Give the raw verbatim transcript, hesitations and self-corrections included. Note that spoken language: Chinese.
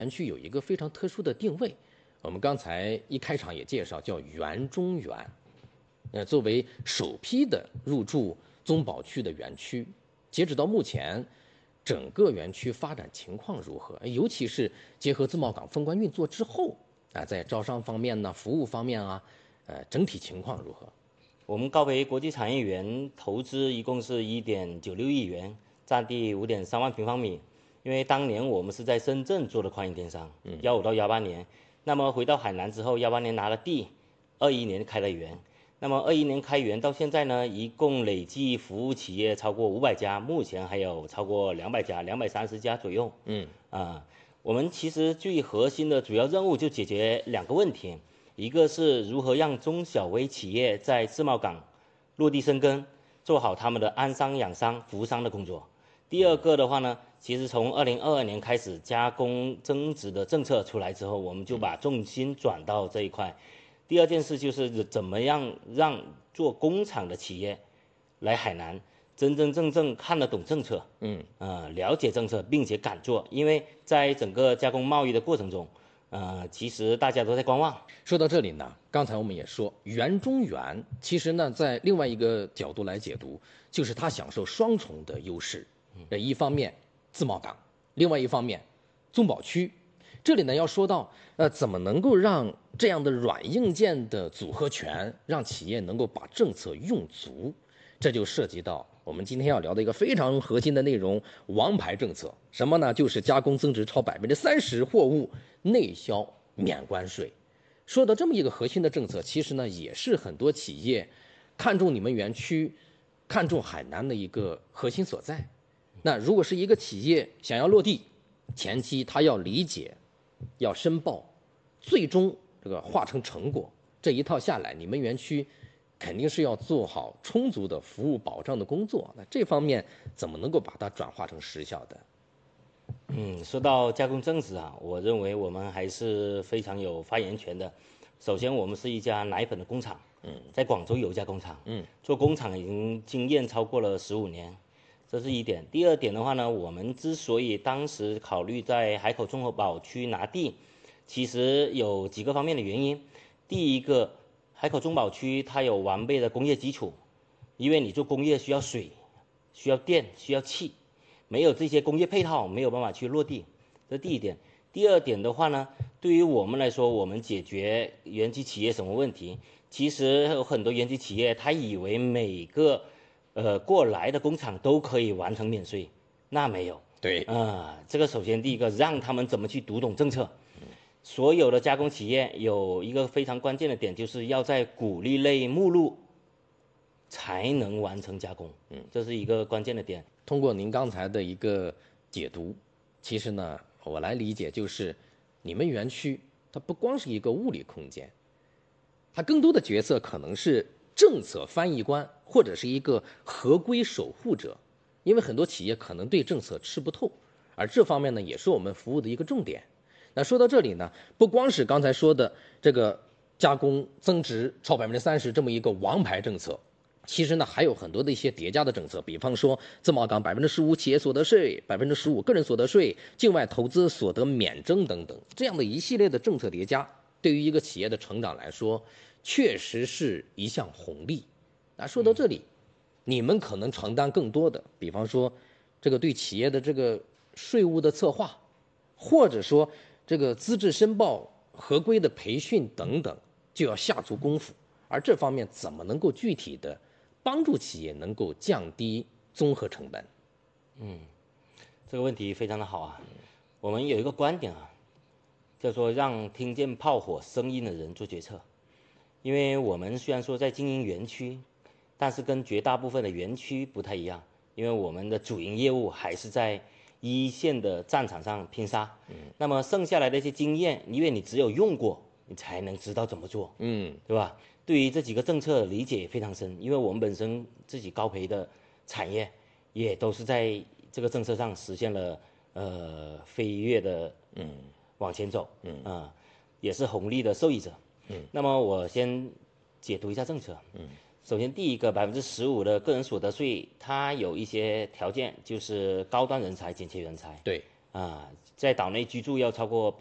园区有一个非常特殊的定位，我们刚才一开场也介绍，叫园中园。呃，作为首批的入驻宗保区的园区，截止到目前，整个园区发展情况如何？尤其是结合自贸港封关运作之后啊，在招商方面呢、服务方面啊，呃，整体情况如何？ 我们高培国际产业园投资一共是一点九六亿元，占地五点三万平方米。因为当年我们是在深圳做的跨境电商，幺五到幺八年，那么回到海南之后，幺八年拿了地，二一年开了园。那么二一年开园到现在呢，一共累计服务企业超过五百家，目前还有超过两百家，两百三十家左右。 嗯啊、呃，我们其实最核心的主要任务就解决两个问题，一个是如何让中小微企业在自贸港落地生根，做好他们的安商养商、服务商的工作。第二个的话呢，其实从二零二二年开始，加工增值的政策出来之后，我们就把重心转到这一块。第二件事就是怎么样让做工厂的企业来海南真真正正看得懂政策， 嗯， 呃，了解政策，并且敢做。因为在整个加工贸易的过程中，呃，其实大家都在观望。 说到这里呢，刚才我们也说，园中园其实呢，在另外一个角度来解读，就是它享受双重的优势。呃，一方面自贸港，另外一方面宗保区。这里呢要说到，呃，怎么能够让这样的软硬件的组合拳，让企业能够把政策用足，这就涉及到我们今天要聊的一个非常核心的内容——王牌政策。什么呢？就是加工增值超百分之三十货物内销免关税。说到这么一个核心的政策，其实呢也是很多企业看中你们园区、看中海南的一个核心所在。那如果是一个企业想要落地，前期他要理解。要申报，最终这个化成成果，这一套下来，你们园区肯定是要做好充足的服务保障的工作。那这方面怎么能够把它转化成实效的？ 嗯，说到加工增值啊，我认为我们还是非常有发言权的。首先，我们是一家奶粉的工厂，嗯，在广州有一家工厂，嗯，做工厂已经经验超过了十五年。这是一点。第二点的话呢，我们之所以当时考虑在海口综合保区拿地，其实有几个方面的原因。第一个，海口中保区它有完备的工业基础，因为你做工业需要水、需要电、需要气，没有这些工业配套，没有办法去落地。这第一点。第二点的话呢，对于我们来说，我们解决园区企业什么问题？其实有很多园区企业，他以为每个呃，过来的工厂都可以完成免税，那没有。 对， 啊、呃，这个首先第一个，让他们怎么去读懂政策。所有的加工企业有一个非常关键的点，就是要在鼓励类目录才能完成加工。嗯，这是一个关键的点。 通过您刚才的一个解读，其实呢，我来理解就是，你们园区它不光是一个物理空间，它更多的角色可能是政策翻译官。或者是一个合规守护者，因为很多企业可能对政策吃不透，而这方面呢，也是我们服务的一个重点。那说到这里呢，不光是刚才说的这个加工增值超百分之三十这么一个王牌政策，其实呢还有很多的一些叠加的政策，比方说自贸港百分之十五企业所得税、百分之十五个人所得税、境外投资所得免征等等，这样的一系列的政策叠加，对于一个企业的成长来说，确实是一项红利。那说到这里，你们可能承担更多的，比方说，这个对企业的这个税务的策划，或者说这个资质申报、合规的培训等等，就要下足功夫。而这方面怎么能够具体的帮助企业能够降低综合成本？ 嗯，这个问题非常的好啊。我们有一个观点啊，叫做让听见炮火声音的人做决策。因为我们虽然说在经营园区，但是跟绝大部分的园区不太一样，因为我们的主营业务还是在一线的战场上拼杀。嗯，那么剩下来的一些经验，因为你只有用过，你才能知道怎么做。嗯，对吧？对于这几个政策理解也非常深，因为我们本身自己高培的产业也都是在这个政策上实现了呃飞跃的嗯往前走。嗯啊、呃，也是红利的受益者。嗯，那么我先解读一下政策。嗯。首先，第一个百分之十五的个人所得税，它有一些条件，就是高端人才、紧缺人才。 对， 啊，在岛内居住要超过